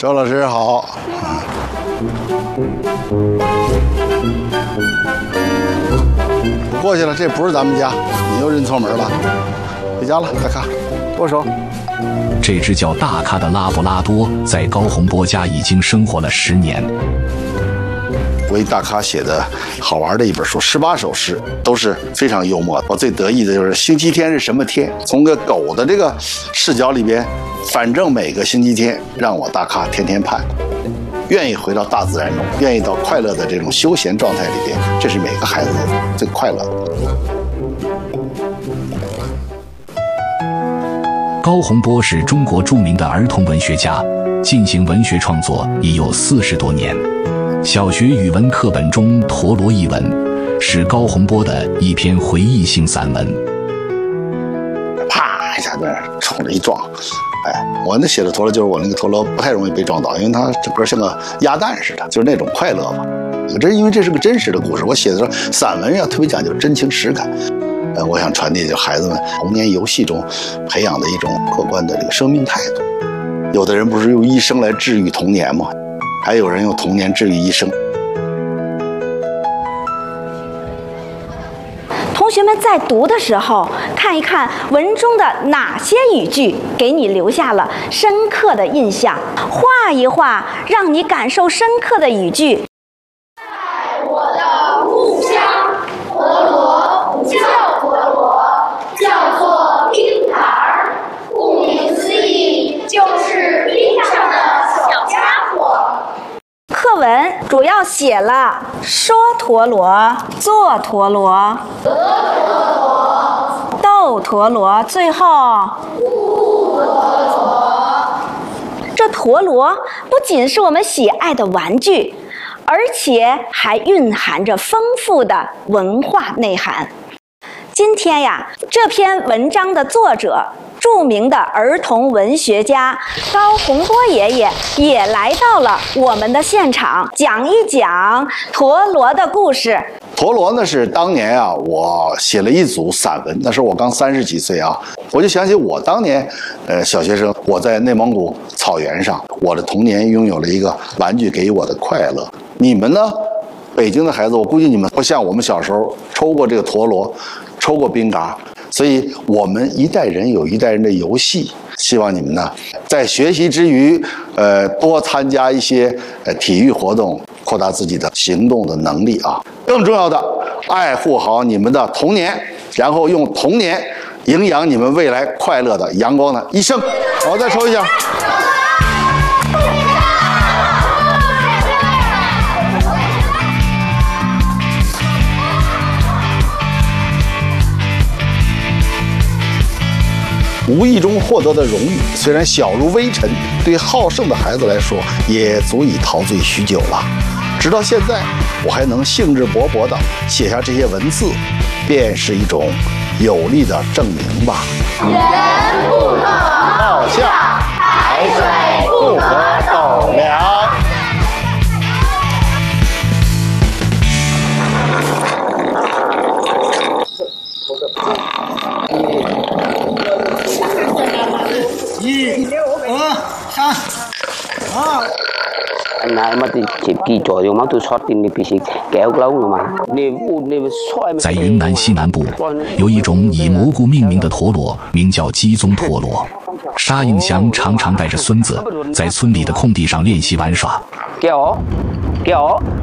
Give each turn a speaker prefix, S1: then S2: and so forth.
S1: 周老师好。过去了，这不是咱们家，你又认错门了。回家了，大咖，握手。
S2: 这只叫大咖的拉布拉多在高洪波家已经生活了10年。
S1: 为大咖写的好玩的一本书，18首诗都是非常幽默的。我最得意的就是星期天是什么天？从个狗的这个视角里边，反正每个星期天让我大咖天天盼，愿意回到大自然中，愿意到快乐的这种休闲状态里边，这是每个孩子最快乐的。
S2: 高洪波是中国著名的儿童文学家，进行文学创作已有40多年。小学语文课本中《陀螺》一文是高洪波的一篇回忆性散文。
S1: 啪一下在那冲着一撞，我那写的陀螺就是我那个陀螺不太容易被撞倒，因为它整个像个鸭蛋似的，就是那种快乐吧。因为这是个真实的故事，我写的时候散文要特别讲究真情实感。我想传递就孩子们童年游戏中培养的一种客观的这个生命态度。有的人不是用一生来治愈童年吗？还有人用童年治愈一生。
S3: 同学们在读的时候，看一看文中的哪些语句给你留下了深刻的印象，画一画让你感受深刻的语句。
S4: 在我的故乡，陀螺不叫陀螺，叫做冰碴儿。顾名思义，就是冰上的小家伙。
S3: 课文主要写了说陀螺、做陀螺、
S4: 得陀螺、
S3: 斗陀螺，最后
S4: 悟陀螺。
S3: 这陀螺不仅是我们喜爱的玩具，而且还蕴含着丰富的文化内涵。今天呀，这篇文章的作者，著名的儿童文学家高洪波爷爷也来到了我们的现场，讲一讲陀螺的故事。
S1: 陀螺呢是当年啊，我写了一组散文，那时候我刚30几岁啊，我就想起我当年，小学生，我在内蒙古草原上，我的童年拥有了一个玩具给予我的快乐。你们呢，北京的孩子，我估计你们不像我们小时候抽过这个陀螺，抽过冰嘎，所以我们一代人有一代人的游戏。希望你们呢，在学习之余，多参加一些体育活动，扩大自己的行动的能力啊。更重要的，爱护好你们的童年，然后用童年营养你们未来快乐的阳光的一生。好，再抽一下。无意中获得的荣誉，虽然小如微尘，对好胜的孩子来说，也足以陶醉许久了。直到现在，我还能兴致勃勃地写下这些文字，便是一种有力的证明吧。
S4: 人不可貌相，海水不可斗量。
S5: 1、2、3、4。
S6: Này mà thì chỉ kỳ trò dùng máu tôi xót tin đi bị xịt kéo lâu rồi mà.
S2: 在云南西南部，有一种以蘑菇命名的陀螺，名叫鸡枞陀螺。沙应祥常常带着孙子在村里的空地上练习玩耍。
S6: kéo